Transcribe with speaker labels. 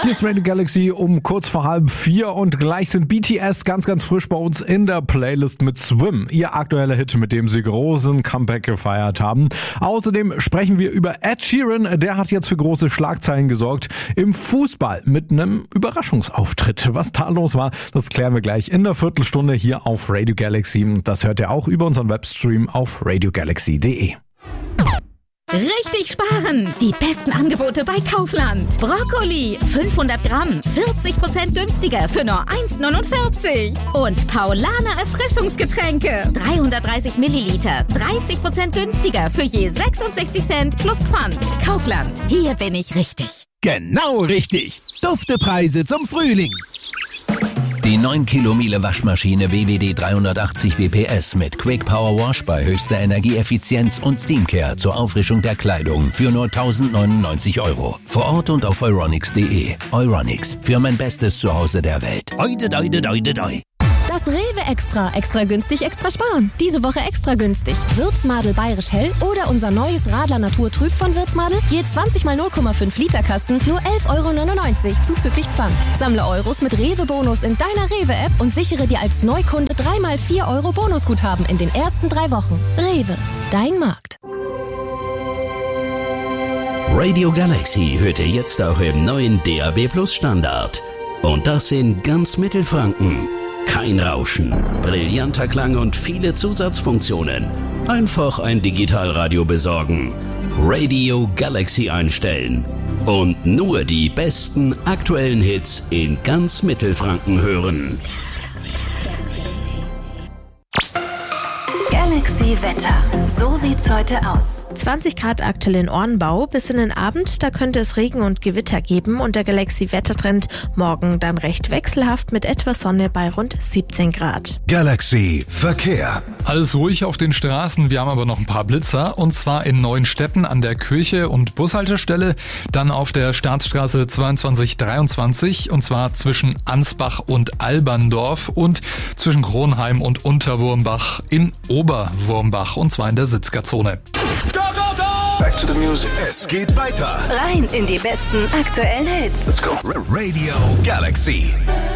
Speaker 1: Hier ist Radio Galaxy um kurz vor 3:30 und gleich sind BTS ganz frisch bei uns in der Playlist mit Swim, ihr aktueller Hit, mit dem sie großen Comeback gefeiert haben. Außerdem sprechen wir über Ed Sheeran, der hat jetzt für große Schlagzeilen gesorgt im Fußball mit einem Überraschungsauftritt. Was da los war, das klären wir gleich in der Viertelstunde hier auf Radio Galaxy. Das hört ihr auch über unseren Webstream auf radiogalaxy.de.
Speaker 2: Richtig sparen! Die besten Angebote bei Kaufland. Brokkoli 500 Gramm, 40% günstiger für nur 1,49. Und Paulaner Erfrischungsgetränke 330 Milliliter, 30% günstiger für je 66 Cent plus Pfand. Kaufland, hier bin ich richtig.
Speaker 3: Genau richtig. Duftepreise zum Frühling.
Speaker 4: Die 9 Kilometer Waschmaschine WWD 380 WPS mit Quick Power Wash bei höchster Energieeffizienz und Steamcare zur Auffrischung der Kleidung für nur 1.099 €. Vor Ort und auf euronics.de. Euronics, für mein bestes Zuhause der Welt. Oi.
Speaker 5: Das Rewe Extra günstig, extra sparen. Diese Woche extra günstig. Würzmadel Bayerisch Hell oder unser neues Radler Natur Trüb von Würzmadel. Je 20 mal 0,5 Liter Kasten, nur 11,99 € zuzüglich Pfand. Sammle Euros mit Rewe Bonus in deiner Rewe-App und sichere dir als Neukunde 3 mal 4 € Bonusguthaben in den ersten 3 Wochen. Rewe, dein Markt.
Speaker 6: Radio Galaxy hört ihr jetzt auch im neuen DAB+ Standard. Und das in ganz Mittelfranken. Kein Rauschen, brillanter Klang und viele Zusatzfunktionen. Einfach ein Digitalradio besorgen, Radio Galaxy einstellen und nur die besten aktuellen Hits in ganz Mittelfranken hören.
Speaker 7: Galaxy Wetter. So sieht's heute aus.
Speaker 8: 20 Grad aktuell in Ornbau. Bis in den Abend, da könnte es Regen und Gewitter geben und der Galaxy-Wettertrend morgen dann recht wechselhaft mit etwas Sonne bei rund 17 Grad.
Speaker 3: Galaxy Verkehr.
Speaker 9: Alles ruhig auf den Straßen, wir haben aber noch ein paar Blitzer und zwar in Neuenstetten an der Kirche- und Bushaltestelle, dann auf der Staatsstraße 2223 und zwar zwischen Ansbach und Alberndorf und zwischen Kronheim und Unterwurmbach in Oberwurmbach und zwar in der 70er-Zone.
Speaker 3: Back to the music. Es geht weiter.
Speaker 7: Rein in die besten aktuellen Hits.
Speaker 3: Let's go. Radio Galaxy.